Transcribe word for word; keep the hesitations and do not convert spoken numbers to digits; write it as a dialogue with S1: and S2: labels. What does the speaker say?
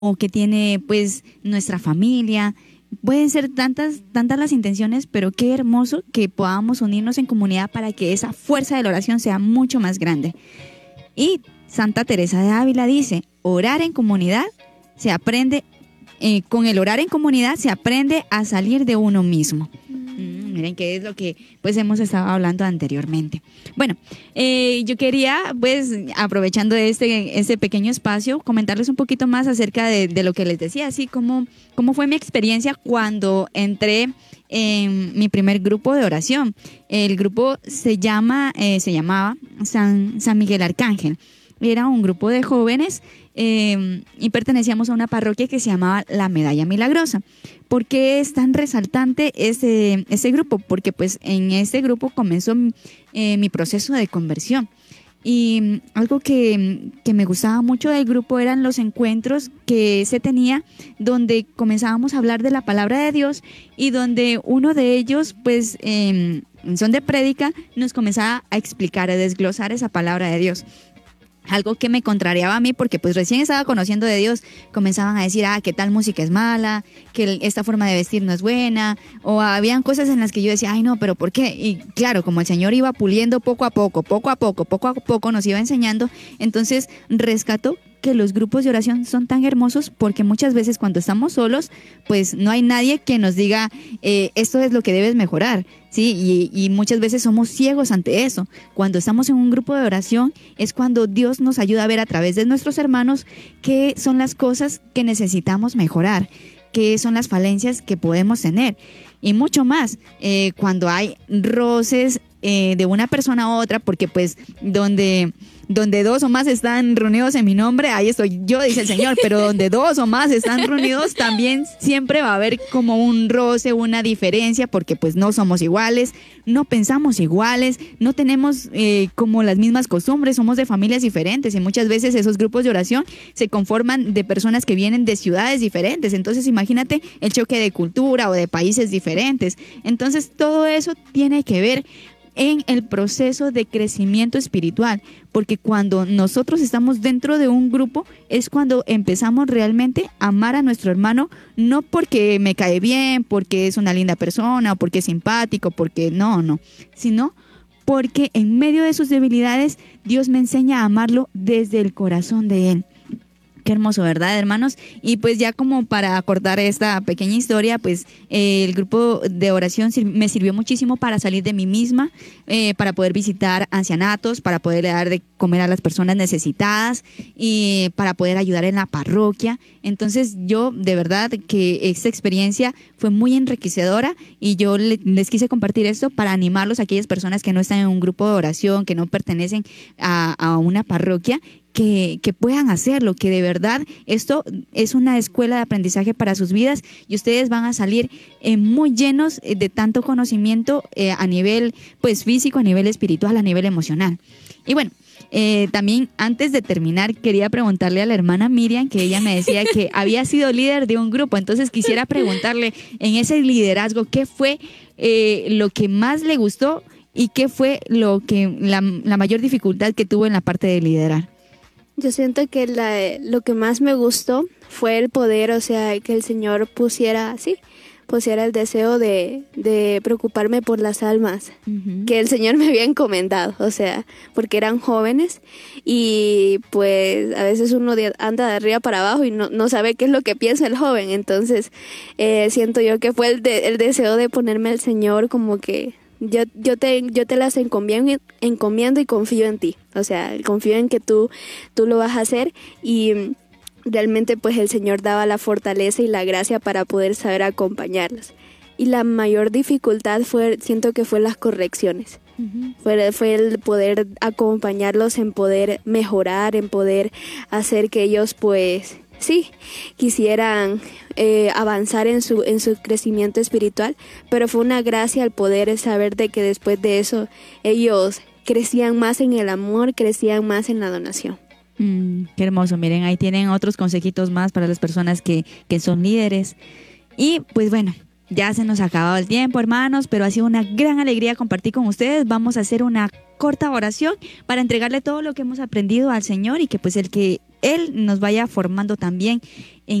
S1: o que tiene pues nuestra familia. Pueden ser tantas, tantas las intenciones, pero qué hermoso que podamos unirnos en comunidad para que esa fuerza de la oración sea mucho más grande. Y Santa Teresa de Ávila dice, orar en comunidad se aprende, eh, con el orar en comunidad se aprende a salir de uno mismo. Mm, miren que es lo que pues hemos estado hablando anteriormente. Bueno, eh, yo quería pues aprovechando este, este pequeño espacio comentarles un poquito más acerca de, de lo que les decía, así como cómo fue mi experiencia cuando entré en mi primer grupo de oración. El grupo se llama, eh, se llamaba San, San Miguel Arcángel. Era un grupo de jóvenes eh, y pertenecíamos a una parroquia que se llamaba La Medalla Milagrosa. ¿Por qué es tan resaltante ese, ese grupo? Porque pues en ese grupo comenzó eh, mi proceso de conversión. Y algo que, que me gustaba mucho del grupo eran los encuentros que se tenía donde comenzábamos a hablar de la palabra de Dios y donde uno de ellos pues eh, en son de prédica nos comenzaba a explicar, a desglosar esa palabra de Dios. Algo que me contrariaba a mí porque pues recién estaba conociendo de Dios, comenzaban a decir, ah, que tal música es mala, que esta forma de vestir no es buena, o habían cosas en las que yo decía, ay no, pero ¿por qué? Y claro, como el Señor iba puliendo poco a poco, poco a poco, poco a poco nos iba enseñando, entonces rescató que los grupos de oración son tan hermosos porque muchas veces cuando estamos solos, pues no hay nadie que nos diga, eh, esto es lo que debes mejorar, ¿sí? Y, y muchas veces somos ciegos ante eso. Cuando estamos en un grupo de oración es cuando Dios nos ayuda a ver a través de nuestros hermanos qué son las cosas que necesitamos mejorar, qué son las falencias que podemos tener. Y mucho más, eh, cuando hay roces eh, de una persona a otra, porque pues donde... donde dos o más están reunidos en mi nombre, ahí estoy yo, dice el Señor, pero donde dos o más están reunidos, también siempre va a haber como un roce, una diferencia, porque pues no somos iguales, no pensamos iguales, no tenemos eh, como las mismas costumbres, somos de familias diferentes y muchas veces esos grupos de oración se conforman de personas que vienen de ciudades diferentes, entonces imagínate el choque de cultura o de países diferentes, entonces todo eso tiene que ver en el proceso de crecimiento espiritual, porque cuando nosotros estamos dentro de un grupo es cuando empezamos realmente a amar a nuestro hermano, no porque me cae bien, porque es una linda persona o porque es simpático, porque no, no, sino porque en medio de sus debilidades Dios me enseña a amarlo desde el corazón de él. Qué hermoso, ¿verdad, hermanos? Y pues ya como para acordar esta pequeña historia, pues eh, el grupo de oración sir- me sirvió muchísimo para salir de mí misma, eh, para poder visitar ancianatos, para poder dar de comer a las personas necesitadas y para poder ayudar en la parroquia. Entonces yo de verdad que esta experiencia fue muy enriquecedora y yo le- les quise compartir esto para animarlos a aquellas personas que no están en un grupo de oración, que no pertenecen a, a una parroquia, Que, que puedan hacerlo, que de verdad esto es una escuela de aprendizaje para sus vidas y ustedes van a salir eh, muy llenos de tanto conocimiento eh, a nivel pues físico, a nivel espiritual, a nivel emocional. Y bueno, eh, también antes de terminar quería preguntarle a la hermana Miriam, que ella me decía que había sido líder de un grupo, entonces quisiera preguntarle en ese liderazgo, ¿qué fue eh, lo que más le gustó y qué fue lo que la, la mayor dificultad que tuvo en la parte de liderar?
S2: Yo siento que la, lo que más me gustó fue el poder, o sea, que el Señor pusiera, sí, pusiera el deseo de, de preocuparme por las almas, uh-huh. que el Señor me había encomendado, o sea, porque eran jóvenes y pues a veces uno de, anda de arriba para abajo y no, no sabe qué es lo que piensa el joven, entonces eh, siento yo que fue el, de, el deseo de ponerme al Señor como que Yo, yo, te, yo te las encomiendo, encomiendo y confío en ti. O sea, confío en que tú, tú lo vas a hacer y realmente pues el Señor daba la fortaleza y la gracia para poder saber acompañarlas. Y la mayor dificultad fue, siento que fue las correcciones. Uh-huh. Fue, fue el poder acompañarlos en poder mejorar, en poder hacer que ellos pues... sí, quisieran eh, avanzar en su en su crecimiento espiritual, pero fue una gracia el poder saber de que después de eso ellos crecían más en el amor, crecían más en la donación.
S1: Mm, qué hermoso, miren, ahí tienen otros consejitos más para las personas que, que son líderes. Y pues bueno, ya se nos ha acabado el tiempo, hermanos, pero ha sido una gran alegría compartir con ustedes. Vamos a hacer una corta oración para entregarle todo lo que hemos aprendido al Señor y que pues el que Él nos vaya formando también